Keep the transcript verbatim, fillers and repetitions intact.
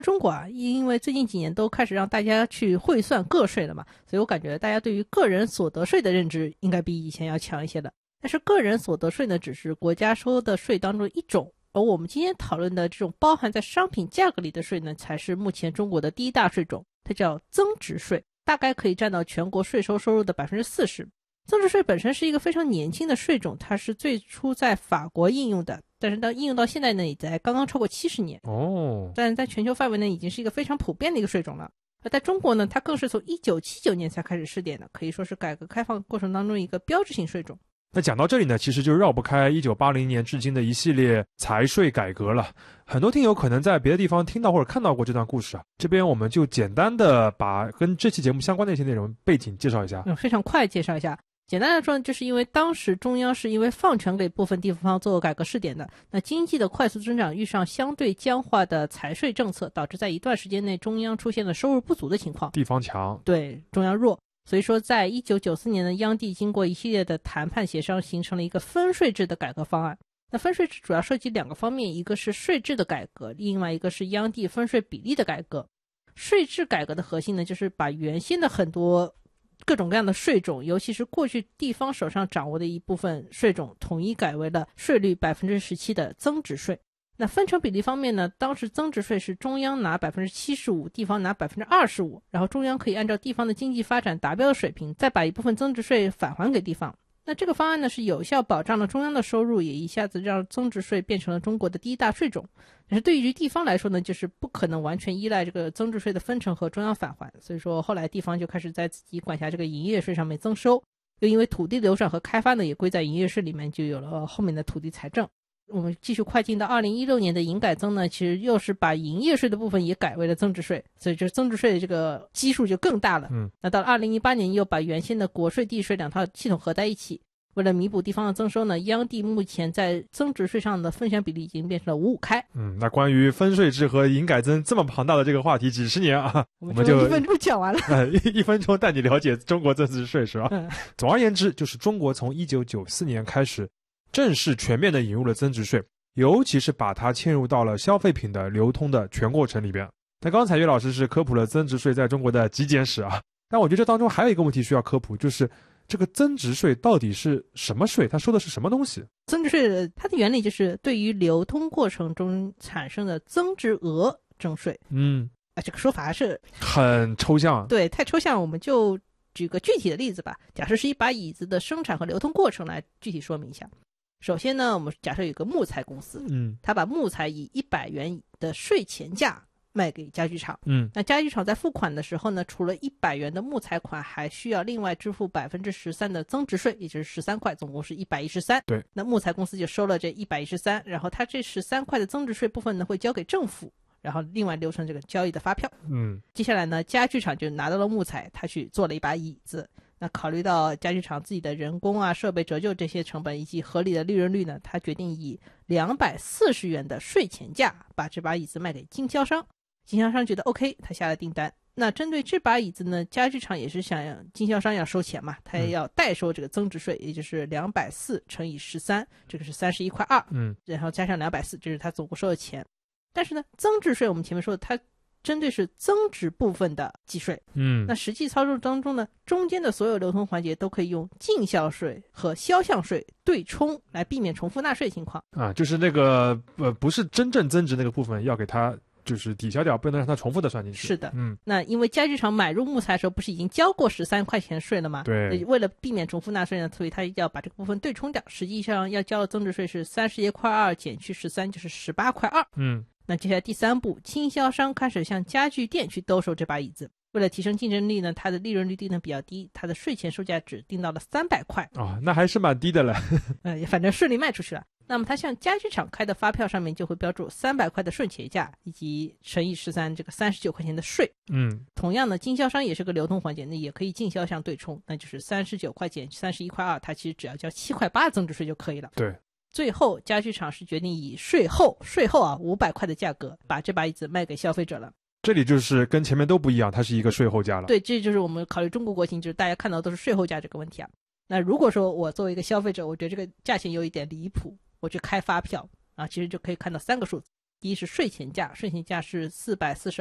中国啊，因为最近几年都开始让大家去汇算个税了嘛，所以我感觉大家对于个人所得税的认知应该比以前要强一些的。但是个人所得税呢，只是国家收的税当中一种，而我们今天讨论的这种包含在商品价格里的税呢，才是目前中国的第一大税种，它叫增值税，大概可以占到全国税收收入的 百分之四十。增值税本身是一个非常年轻的税种，它是最初在法国应用的，但是到应用到现在呢，也在刚刚超过七十年哦。 但是在全球范围呢，已经是一个非常普遍的一个税种了。而在中国呢，它更是从一九七九年才开始试点的，可以说是改革开放过程当中一个标志性税种。 那讲到这里呢，其实就绕不开一九八零年至今的一系列财税改革了。很多听友可能在别的地方听到或者看到过这段故事啊，这边我们就简单的把跟这期节目相关的一些内容背景介绍一下。 嗯，非常快介绍一下。简单来说呢，就是因为当时中央是因为放权给部分地方做改革试点的，那经济的快速增长遇上相对僵化的财税政策，导致在一段时间内中央出现了收入不足的情况， 地方强， 对，中央弱。所以说在一九九四年呢，央地经过一系列的谈判协商，形成了一个分税制的改革方案。那分税制主要涉及两个方面，一个是税制的改革，另外一个是央地分税比例的改革。税制改革的核心呢，就是把原先的很多各种各样的税种，尤其是过去地方手上掌握的一部分税种，统一改为了税率 百分之十七 的增值税。那分成比例方面呢，当时增值税是中央拿 百分之七十五， 地方拿 百分之二十五， 然后中央可以按照地方的经济发展达标的水平，再把一部分增值税返还给地方。那这个方案呢，是有效保障了中央的收入，也一下子让增值税变成了中国的第一大税种。但是对于地方来说呢，就是不可能完全依赖这个增值税的分成和中央返还，所以说后来地方就开始在自己管辖这个营业税上面增收，又因为土地流转和开发呢也归在营业税里面，就有了后面的土地财政。我们继续快进到二零一六年的营改增呢，其实又是把营业税的部分也改为了增值税，所以就是增值税的这个基数就更大了。 嗯， 那到了二零一八年又把原先的国税地税两套系统合在一起，为了弥补地方的增收呢，央地目前在增值税上的分享比例已经变成了五五开。 嗯，那关于分税制和营改增这么庞大的这个话题，几十年啊， 我们就一分钟讲完了。 呃、一, 一分钟带你了解中国增值税是吧？ 嗯， 总而言之，就是中国从一九九四年开始正式全面的引入了增值税，尤其是把它嵌入到了消费品的流通的全过程里边。那刚才岳老师是科普了增值税在中国的极简史啊，但我觉得这当中还有一个问题需要科普，就是这个增值税到底是什么税？它收的是什么东西？ 增值税它的原理就是对于流通过程中产生的增值额征税。 嗯， 啊，这个说法还是很抽象。 对，太抽象，我们就举个具体的例子吧。假设是一把椅子的生产和流通过程来具体说明一下。首先呢，我们假设有个木材公司， 嗯， 他把木材以一百元的税前价卖给家具厂， 嗯， 那家具厂在付款的时候呢，除了一百元的木材款，还需要另外支付 百分之十三 的增值税，也就是十三块，总共是一百一十三。 对， 那木材公司就收了这一百一十三，然后他这十三块的增值税部分呢会交给政府，然后另外留成这个交易的发票。 嗯， 接下来呢，家具厂就拿到了木材，他去做了一把椅子。那考虑到家具厂自己的人工啊、设备折旧这些成本以及合理的利润率呢，他决定以两百四十元的税前价把这把椅子卖给经销商。经销商觉得 OK， 他下了订单。那针对这把椅子呢，家具厂也是想要经销商要收钱嘛，他也要代收这个增值税，嗯、也就是两百四乘以十三，这个是三十一块二， 嗯， 然后加上两百四，这是他总共收的钱。但是呢，增值税我们前面说的，它针对是增值部分的计税， 嗯， 那实际操作当中呢，中间的所有流通环节都可以用进销税和销项税对冲，来避免重复纳税情况啊，就是那个呃不是真正增值那个部分要给它就是抵消掉，不能让它重复的算进去。 是的， 嗯， 那因为家具厂买入木材的时候不是已经交过十三块钱税了吗？ 对， 为了避免重复纳税呢，所以他要把这个部分对冲掉，实际上要交的增值税是三十一块二减去十三，就是十八块二。 嗯。 那接下来第三步，经销商开始向家具店去兜售这把椅子。为了提升竞争力呢，它的利润率定的比较低，它的税前售价只定到了三百块。 哦，那还是蛮低的了。 呃，反正顺利卖出去了。那么它向家具厂开的发票上面就会标注三百块的税前价以及乘以十三这个三十九块钱的税。 嗯， 同样的，经销商也是个流通环节，那也可以进销项对冲，那就是三十九块减三十一块二，它其实只要交七块八增值税就可以了。 对。 最后家具厂是决定以税后税后啊五百块的价格把这把椅子卖给消费者了。 这里就是跟前面都不一样，它是一个税后价了。 对，这就是我们考虑中国国情，就是大家看到都是税后价这个问题啊。那如果说我作为一个消费者，我觉得这个价钱有一点离谱，我去开发票啊，其实就可以看到三个数字。 第一是税前价，税前价是四百四十